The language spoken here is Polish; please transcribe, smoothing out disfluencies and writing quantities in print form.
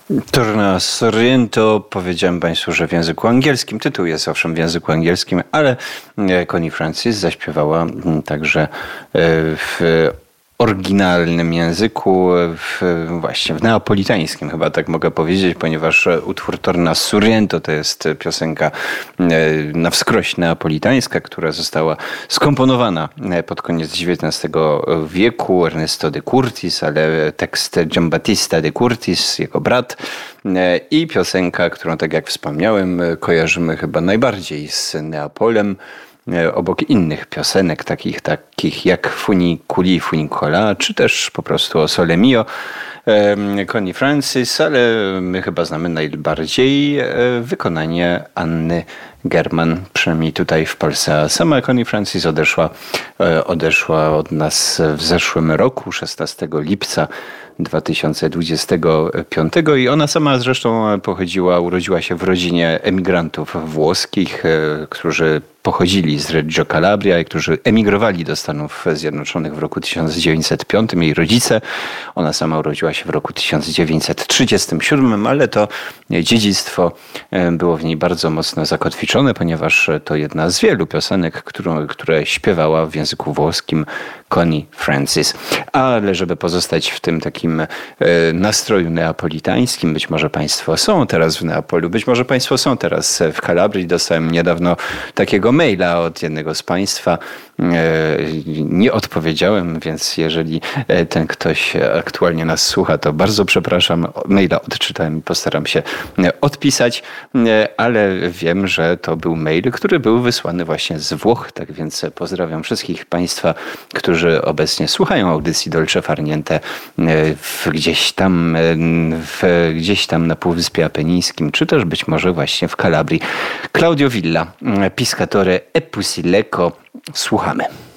Torna Sorrento, powiedziałem Państwu, że w języku angielskim. Tytuł jest owszem w języku angielskim, ale Connie Francis zaśpiewała także w oryginalnym języku, właśnie w neapolitańskim chyba tak mogę powiedzieć, ponieważ utwór Torna Sorrento to jest piosenka na wskroś neapolitańska, która została skomponowana pod koniec XIX wieku. Ernesto de Curtis, ale tekst Giambattista de Curtis, jego brat. I piosenka, którą tak jak wspomniałem kojarzymy chyba najbardziej z Neapolem, obok innych piosenek, takich jak Funiculi Funicola, czy też po prostu O Sole Mio, Connie Francis, ale my chyba znamy najbardziej wykonanie Anny German, przynajmniej tutaj w Polsce. A sama Connie Francis odeszła od nas w zeszłym roku, 16 lipca 2025 i ona sama zresztą urodziła się w rodzinie emigrantów włoskich, którzy pochodzili z Reggio Calabria i którzy emigrowali do Stanów Zjednoczonych w roku 1905. Jej rodzice, ona sama urodziła się w roku 1937, ale to dziedzictwo było w niej bardzo mocno zakotwiczone, ponieważ to jedna z wielu piosenek, które śpiewała w języku włoskim Connie Francis. Ale żeby pozostać w tym takim nastroju neapolitańskim, być może Państwo są teraz w Neapolu, być może Państwo są teraz w Kalabrii. Dostałem niedawno takiego maila od jednego z Państwa. Nie odpowiedziałem, więc jeżeli ten ktoś aktualnie nas słucha, to bardzo przepraszam. Maila odczytałem i postaram się odpisać, ale wiem, że to był mail, który był wysłany właśnie z Włoch, tak więc pozdrawiam wszystkich Państwa, którzy obecnie słuchają audycji Dolce Far Niente gdzieś tam na Półwyspie Apenińskim, czy też być może właśnie w Kalabrii. Claudio Villa, Piscatore e Pusileco. Słuchamy.